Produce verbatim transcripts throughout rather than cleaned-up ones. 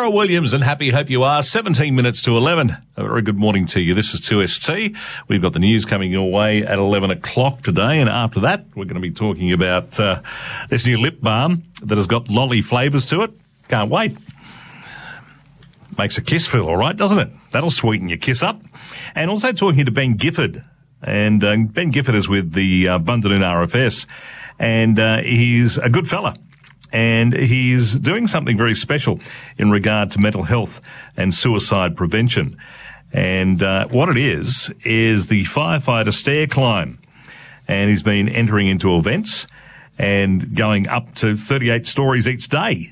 Sarah Williams and happy hope you are. seventeen minutes to eleven. A very good morning to you. This is two S T. We've got the news coming your way at eleven o'clock today, and after that we're going to be talking about uh, this new lip balm that has got lolly flavours to it. Can't wait. Makes a kiss feel all right, doesn't it? That'll sweeten your kiss up. And also talking to Ben Gifford. And uh, Ben Gifford is with the uh, Bundanon R F S. And uh, he's a good fella. And he's doing something very special in regard to mental health and suicide prevention. And uh, what it is, is the firefighter stair climb. And he's been entering into events and going up to thirty-eight stories each day.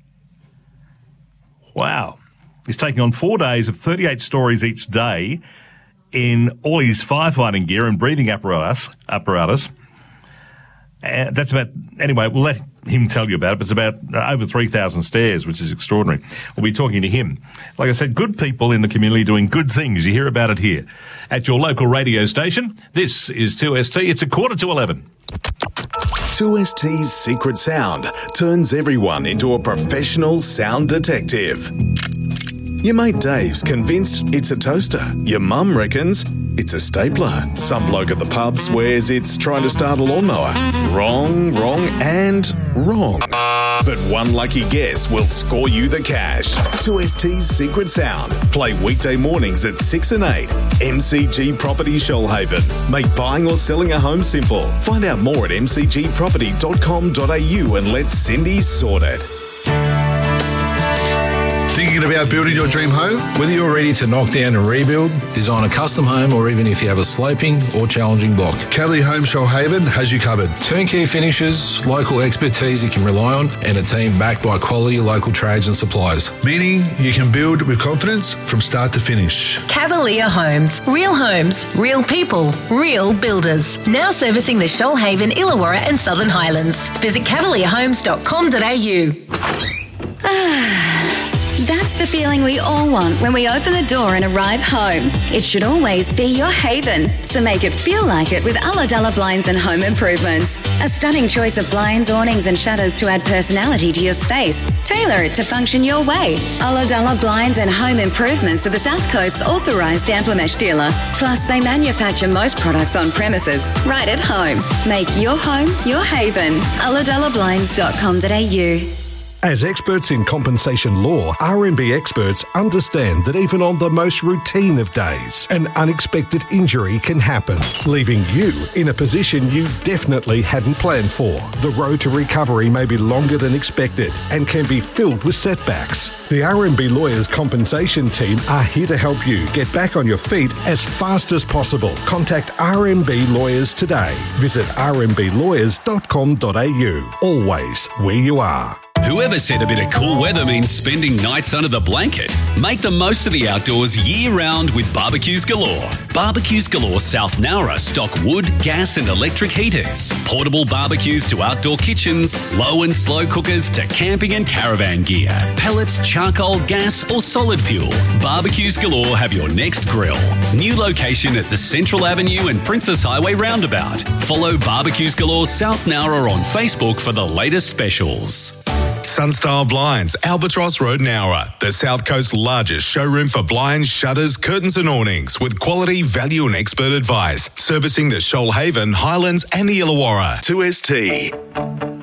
Wow. He's taking on four days of thirty-eight stories each day in all his firefighting gear and breathing apparatus. apparatus. And that's about, anyway, we'll let him tell you about it, but it's about over three thousand stairs, which is extraordinary. We'll be talking to him. Like I said, good people in the community doing good things. You hear about it here at your local radio station. This is two S T. It's a quarter to eleven. two S T's secret sound turns everyone into a professional sound detective. Your mate Dave's convinced it's a toaster. Your mum reckons it's a stapler. Some bloke at the pub swears it's trying to start a lawnmower. Wrong, wrong, and wrong. But one lucky guess will score you the cash. two S T's secret sound. Play weekday mornings at six and eight. M C G Property Shoalhaven. Make buying or selling a home simple. Find out more at m c g property dot com dot a u and let Cindy sort it. Thinking about building your dream home? Whether you're ready to knock down and rebuild, design a custom home, or even if you have a sloping or challenging block, Cavalier Home Shoalhaven has you covered. Turnkey finishes, local expertise you can rely on, and a team backed by quality local trades and suppliers. Meaning you can build with confidence from start to finish. Cavalier Homes. Real homes, real people, real builders. Now servicing the Shoalhaven, Illawarra and Southern Highlands. Visit cavalier homes dot com dot a u. That's the feeling we all want when we open the door and arrive home. It should always be your haven, so make it feel like it with Ulladulla Blinds and Home Improvements. A stunning choice of blinds, awnings and shutters to add personality to your space. Tailor it to function your way. Ulladulla Blinds and Home Improvements are the South Coast's authorised Amplimesh dealer. Plus, they manufacture most products on premises, right at home. Make your home your haven. ulladulla blinds dot com dot a u. As experts in compensation law, R M B experts understand that even on the most routine of days, an unexpected injury can happen, leaving you in a position you definitely hadn't planned for. The road to recovery may be longer than expected and can be filled with setbacks. The R M B Lawyers Compensation Team are here to help you get back on your feet as fast as possible. Contact R M B Lawyers today. Visit r m b lawyers dot com dot a u. Always where you are. Whoever said a bit of cool weather means spending nights under the blanket? Make the most of the outdoors year-round with Barbecues Galore. Barbecues Galore South Nowra stock wood, gas and electric heaters, portable barbecues to outdoor kitchens, low and slow cookers to camping and caravan gear, pellets, charcoal, gas or solid fuel. Barbecues Galore have your next grill. New location at the Central Avenue and Princess Highway roundabout. Follow Barbecues Galore South Nowra on Facebook for the latest specials. Sunstyle Blinds, Albatross Road, Nowra. The South Coast's largest showroom for blinds, shutters, curtains and awnings with quality, value and expert advice. Servicing the Shoalhaven, Highlands and the Illawarra. two S T.